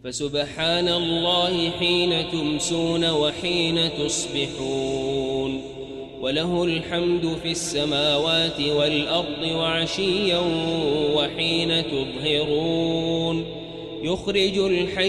فسبحان الله حين تمسون وحين تصبحون وله الحمد في السماوات والأرض وعشيا وحين تظهرون يخرج الحي